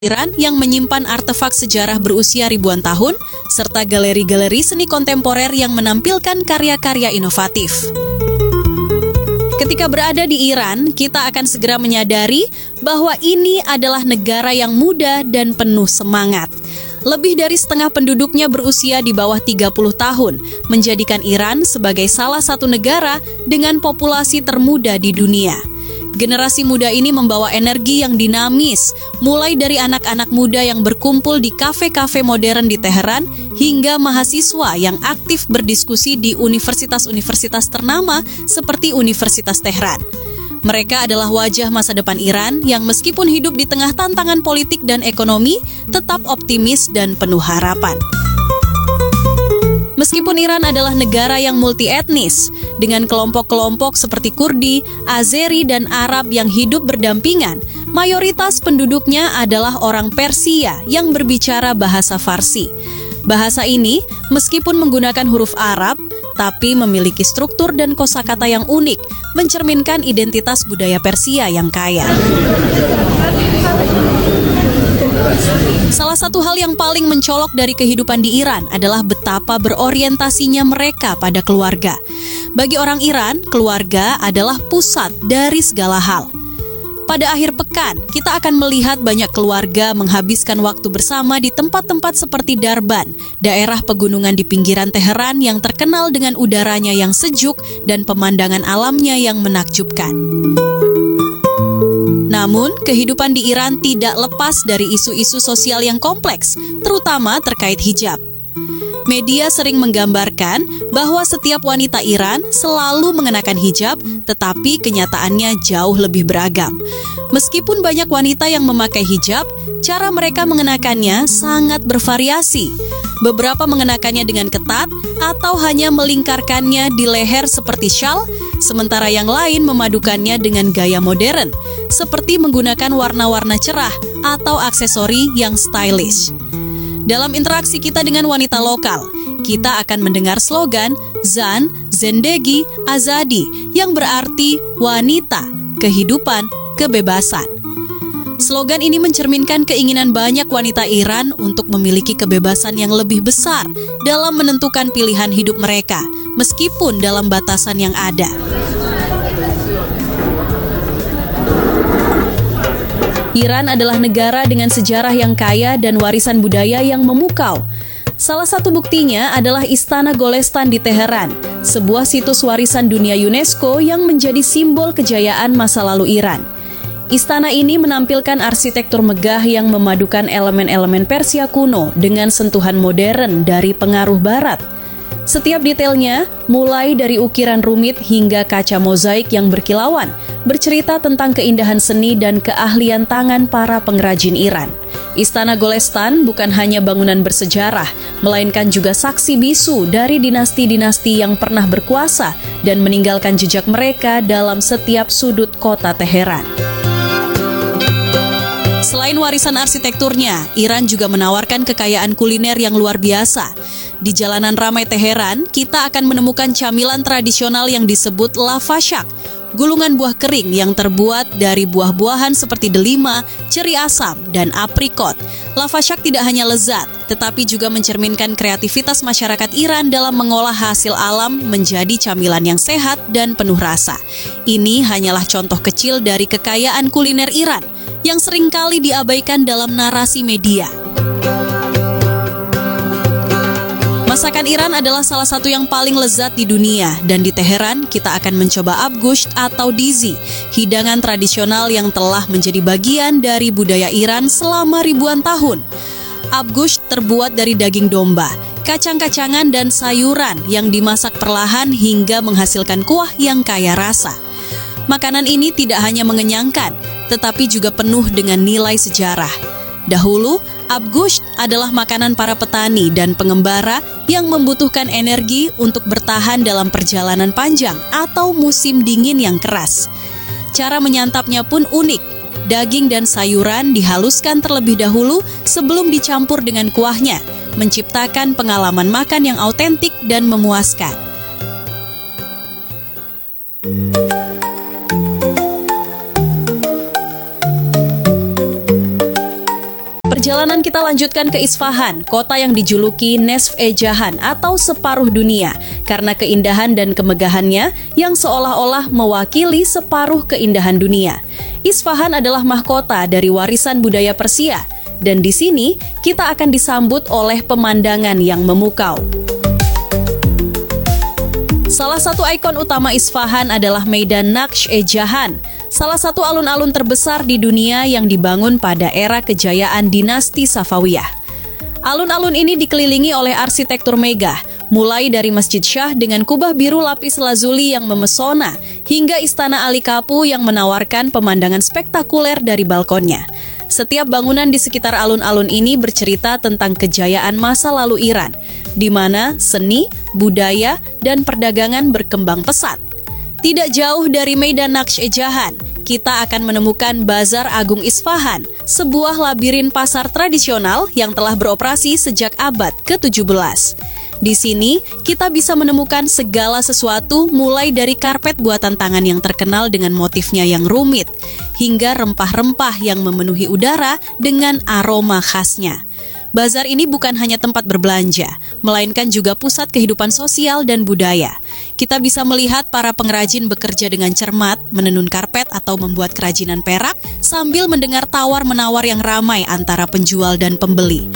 Iran yang menyimpan artefak sejarah berusia ribuan tahun, serta galeri-galeri seni kontemporer yang menampilkan karya-karya inovatif. Ketika berada di Iran, kita akan segera menyadari bahwa ini adalah negara yang muda dan penuh semangat. Lebih dari setengah penduduknya berusia di bawah 30 tahun, menjadikan Iran sebagai salah satu negara dengan populasi termuda di dunia. Generasi muda ini membawa energi yang dinamis, mulai dari anak-anak muda yang berkumpul di kafe-kafe modern di Teheran, hingga mahasiswa yang aktif berdiskusi di universitas-universitas ternama seperti Universitas Tehran. Mereka adalah wajah masa depan Iran yang meskipun hidup di tengah tantangan politik dan ekonomi, tetap optimis dan penuh harapan. Meskipun Iran adalah negara yang multi-etnis, dengan kelompok-kelompok seperti Kurdi, Azeri, dan Arab yang hidup berdampingan, mayoritas penduduknya adalah orang Persia yang berbicara bahasa Farsi. Bahasa ini, meskipun menggunakan huruf Arab, tapi memiliki struktur dan kosakata yang unik, mencerminkan identitas budaya Persia yang kaya. Salah satu hal yang paling mencolok dari kehidupan di Iran adalah betapa berorientasinya mereka pada keluarga. Bagi orang Iran, keluarga adalah pusat dari segala hal. Pada akhir pekan, kita akan melihat banyak keluarga menghabiskan waktu bersama di tempat-tempat seperti Darban, daerah pegunungan di pinggiran Teheran yang terkenal dengan udaranya yang sejuk dan pemandangan alamnya yang menakjubkan. Namun, kehidupan di Iran tidak lepas dari isu-isu sosial yang kompleks, terutama terkait hijab. Media sering menggambarkan bahwa setiap wanita Iran selalu mengenakan hijab, tetapi kenyataannya jauh lebih beragam. Meskipun banyak wanita yang memakai hijab, cara mereka mengenakannya sangat bervariasi. Beberapa mengenakannya dengan ketat atau hanya melingkarkannya di leher seperti syal, sementara yang lain memadukannya dengan gaya modern, seperti menggunakan warna-warna cerah atau aksesori yang stylish. Dalam interaksi kita dengan wanita lokal, kita akan mendengar slogan Zan, Zendegi, Azadi yang berarti wanita, kehidupan, kebebasan. Slogan ini mencerminkan keinginan banyak wanita Iran untuk memiliki kebebasan yang lebih besar dalam menentukan pilihan hidup mereka, meskipun dalam batasan yang ada. Iran adalah negara dengan sejarah yang kaya dan warisan budaya yang memukau. Salah satu buktinya adalah Istana Golestan di Teheran, sebuah situs warisan dunia UNESCO yang menjadi simbol kejayaan masa lalu Iran. Istana ini menampilkan arsitektur megah yang memadukan elemen-elemen Persia kuno dengan sentuhan modern dari pengaruh Barat. Setiap detailnya, mulai dari ukiran rumit hingga kaca mozaik yang berkilauan, bercerita tentang keindahan seni dan keahlian tangan para pengrajin Iran. Istana Golestan bukan hanya bangunan bersejarah, melainkan juga saksi bisu dari dinasti-dinasti yang pernah berkuasa dan meninggalkan jejak mereka dalam setiap sudut kota Teheran. Selain warisan arsitekturnya, Iran juga menawarkan kekayaan kuliner yang luar biasa. Di jalanan ramai Teheran, kita akan menemukan camilan tradisional yang disebut lavashak, gulungan buah kering yang terbuat dari buah-buahan seperti delima, ceri asam, dan aprikot. Lavashak tidak hanya lezat, tetapi juga mencerminkan kreativitas masyarakat Iran dalam mengolah hasil alam menjadi camilan yang sehat dan penuh rasa. Ini hanyalah contoh kecil dari kekayaan kuliner Iran yang seringkali diabaikan dalam narasi media. Masakan Iran adalah salah satu yang paling lezat di dunia, dan di Teheran kita akan mencoba abgusht atau dizi, hidangan tradisional yang telah menjadi bagian dari budaya Iran selama ribuan tahun. Abgusht terbuat dari daging domba, kacang-kacangan dan sayuran yang dimasak perlahan hingga menghasilkan kuah yang kaya rasa. Makanan ini tidak hanya mengenyangkan, tetapi juga penuh dengan nilai sejarah. Dahulu, abgusht adalah makanan para petani dan pengembara yang membutuhkan energi untuk bertahan dalam perjalanan panjang atau musim dingin yang keras. Cara menyantapnya pun unik. Daging dan sayuran dihaluskan terlebih dahulu sebelum dicampur dengan kuahnya, menciptakan pengalaman makan yang autentik dan memuaskan. Perjalanan kita lanjutkan ke Isfahan, kota yang dijuluki Nesf-e-Jahan atau separuh dunia, karena keindahan dan kemegahannya yang seolah-olah mewakili separuh keindahan dunia. Isfahan adalah mahkota dari warisan budaya Persia, dan di sini kita akan disambut oleh pemandangan yang memukau. Salah satu ikon utama Isfahan adalah Maidan Naqsh-e-Jahan, salah satu alun-alun terbesar di dunia yang dibangun pada era kejayaan dinasti Safawiyah. Alun-alun ini dikelilingi oleh arsitektur megah, mulai dari Masjid Shah dengan kubah biru lapis lazuli yang memesona, hingga Istana Ali Kapu yang menawarkan pemandangan spektakuler dari balkonnya. Setiap bangunan di sekitar alun-alun ini bercerita tentang kejayaan masa lalu Iran, di mana seni, budaya, dan perdagangan berkembang pesat. Tidak jauh dari Maidan Naqsh-e-Jahan, kita akan menemukan Bazar Agung Isfahan, sebuah labirin pasar tradisional yang telah beroperasi sejak abad ke-17. Di sini, kita bisa menemukan segala sesuatu mulai dari karpet buatan tangan yang terkenal dengan motifnya yang rumit, hingga rempah-rempah yang memenuhi udara dengan aroma khasnya. Bazar ini bukan hanya tempat berbelanja, melainkan juga pusat kehidupan sosial dan budaya. Kita bisa melihat para pengrajin bekerja dengan cermat, menenun karpet atau membuat kerajinan perak, sambil mendengar tawar-menawar yang ramai antara penjual dan pembeli.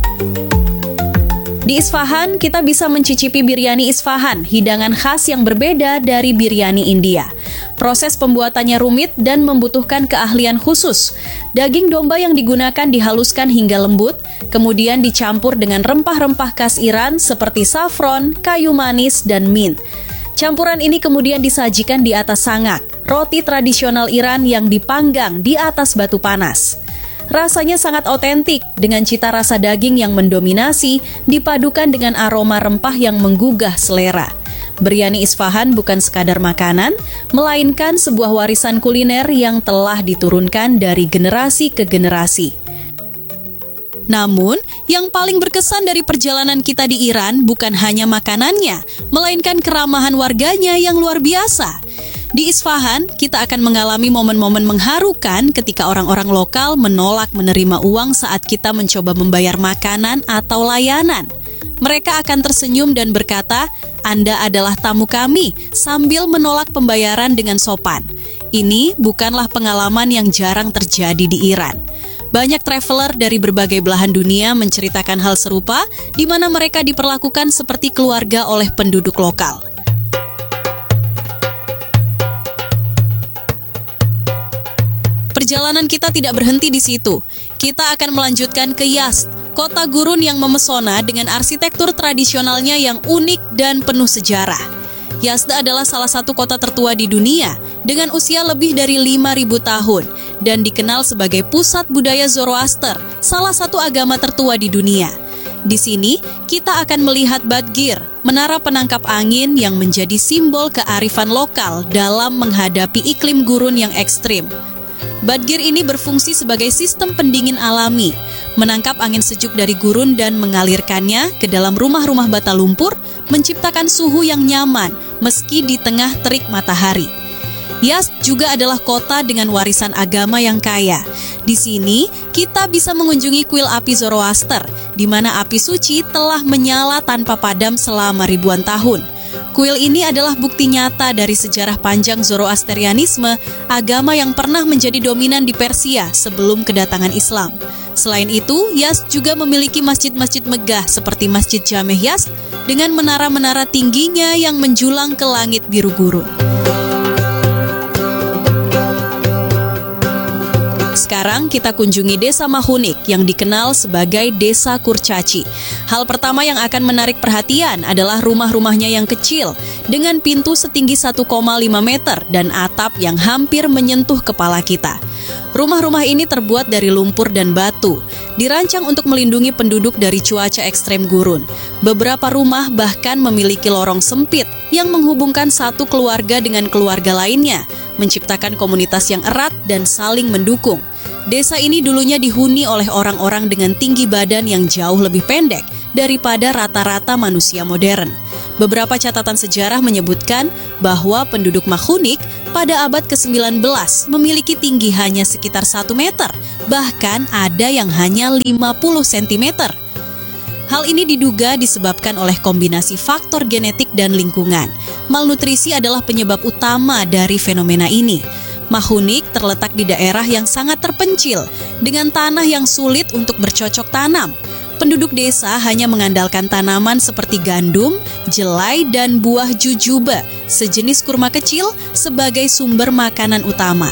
Di Isfahan, kita bisa mencicipi biryani Isfahan, hidangan khas yang berbeda dari biryani India. Proses pembuatannya rumit dan membutuhkan keahlian khusus. Daging domba yang digunakan dihaluskan hingga lembut, kemudian dicampur dengan rempah-rempah khas Iran seperti saffron, kayu manis, dan mint. Campuran ini kemudian disajikan di atas sangak, roti tradisional Iran yang dipanggang di atas batu panas. Rasanya sangat otentik dengan cita rasa daging yang mendominasi dipadukan dengan aroma rempah yang menggugah selera. Biryani Isfahan bukan sekadar makanan, melainkan sebuah warisan kuliner yang telah diturunkan dari generasi ke generasi. Namun, yang paling berkesan dari perjalanan kita di Iran bukan hanya makanannya, melainkan keramahan warganya yang luar biasa. Di Isfahan, kita akan mengalami momen-momen mengharukan ketika orang-orang lokal menolak menerima uang saat kita mencoba membayar makanan atau layanan. Mereka akan tersenyum dan berkata, "Anda adalah tamu kami," sambil menolak pembayaran dengan sopan. Ini bukanlah pengalaman yang jarang terjadi di Iran. Banyak traveler dari berbagai belahan dunia menceritakan hal serupa, di mana mereka diperlakukan seperti keluarga oleh penduduk lokal. Perjalanan kita tidak berhenti di situ. Kita akan melanjutkan ke Yazd, kota gurun yang memesona dengan arsitektur tradisionalnya yang unik dan penuh sejarah. Yazd adalah salah satu kota tertua di dunia dengan usia lebih dari 5.000 tahun dan dikenal sebagai pusat budaya Zoroaster, salah satu agama tertua di dunia. Di sini, kita akan melihat Badgir, menara penangkap angin yang menjadi simbol kearifan lokal dalam menghadapi iklim gurun yang ekstrim. Badgir ini berfungsi sebagai sistem pendingin alami, menangkap angin sejuk dari gurun dan mengalirkannya ke dalam rumah-rumah bata lumpur, menciptakan suhu yang nyaman meski di tengah terik matahari. Yazd juga adalah kota dengan warisan agama yang kaya. Di sini, kita bisa mengunjungi kuil api Zoroaster, di mana api suci telah menyala tanpa padam selama ribuan tahun. Kuil ini adalah bukti nyata dari sejarah panjang Zoroastrianisme, agama yang pernah menjadi dominan di Persia sebelum kedatangan Islam. Selain itu, Yazd juga memiliki masjid-masjid megah seperti Masjid Jameh Yazd dengan menara-menara tingginya yang menjulang ke langit biru gurun. Sekarang kita kunjungi Desa Mahunik yang dikenal sebagai Desa Kurcaci. Hal pertama yang akan menarik perhatian adalah rumah-rumahnya yang kecil dengan pintu setinggi 1,5 meter dan atap yang hampir menyentuh kepala kita. Rumah-rumah ini terbuat dari lumpur dan batu, dirancang untuk melindungi penduduk dari cuaca ekstrem gurun. Beberapa rumah bahkan memiliki lorong sempit yang menghubungkan satu keluarga dengan keluarga lainnya, menciptakan komunitas yang erat dan saling mendukung. Desa ini dulunya dihuni oleh orang-orang dengan tinggi badan yang jauh lebih pendek daripada rata-rata manusia modern. Beberapa catatan sejarah menyebutkan bahwa penduduk Mahunik pada abad ke-19 memiliki tinggi hanya sekitar 1 meter, bahkan ada yang hanya 50 cm. Hal ini diduga disebabkan oleh kombinasi faktor genetik dan lingkungan. Malnutrisi adalah penyebab utama dari fenomena ini. Mahunik terletak di daerah yang sangat terpencil, dengan tanah yang sulit untuk bercocok tanam. Penduduk desa hanya mengandalkan tanaman seperti gandum, jelai, dan buah jujube, sejenis kurma kecil, sebagai sumber makanan utama.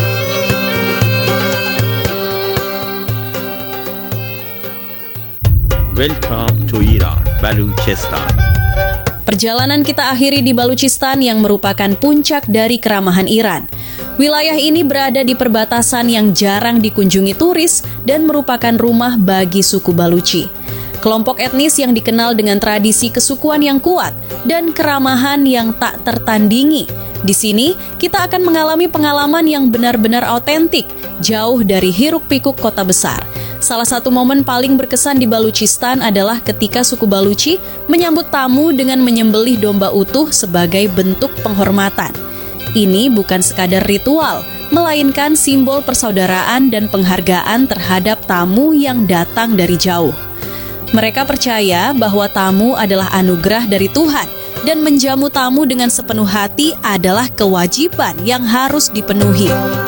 Welcome to Iran, Baluchistan. Perjalanan kita akhiri di Baluchistan yang merupakan puncak dari keramahan Iran. Wilayah ini berada di perbatasan yang jarang dikunjungi turis dan merupakan rumah bagi suku Baluchi. Kelompok etnis yang dikenal dengan tradisi kesukuan yang kuat dan keramahan yang tak tertandingi. Di sini, kita akan mengalami pengalaman yang benar-benar autentik, jauh dari hiruk-pikuk kota besar. Salah satu momen paling berkesan di Baluchistan adalah ketika suku Baluchi menyambut tamu dengan menyembelih domba utuh sebagai bentuk penghormatan. Ini bukan sekadar ritual, melainkan simbol persaudaraan dan penghargaan terhadap tamu yang datang dari jauh. Mereka percaya bahwa tamu adalah anugerah dari Tuhan, dan menjamu tamu dengan sepenuh hati adalah kewajiban yang harus dipenuhi.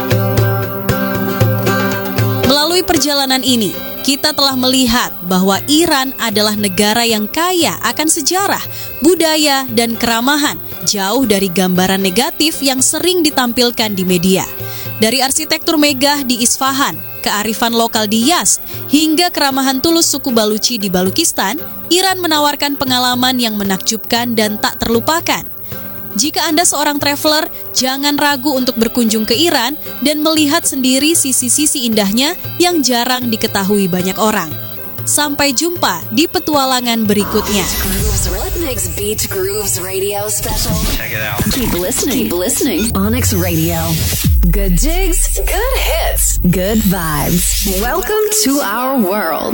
Melalui perjalanan ini, kita telah melihat bahwa Iran adalah negara yang kaya akan sejarah, budaya, dan keramahan, jauh dari gambaran negatif yang sering ditampilkan di media. Dari arsitektur megah di Isfahan, kearifan lokal di Yazd, hingga keramahan tulus suku Baluchi di Balukistan, Iran menawarkan pengalaman yang menakjubkan dan tak terlupakan. Jika Anda seorang traveler, jangan ragu untuk berkunjung ke Iran dan melihat sendiri sisi-sisi indahnya yang jarang diketahui banyak orang. Sampai jumpa di petualangan berikutnya. Beach Grooves Radio Special. Check it out. Keep listening. Onyx Radio. Good jigs, good hits, good vibes. Welcome to our world.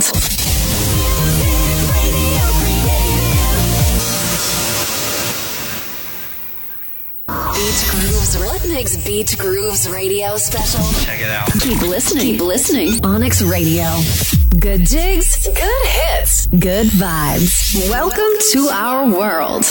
Beach Grooves Radio Special. Check it out. Keep listening. Onyx Radio. Good jigs, good hits, good vibes. Welcome to our world.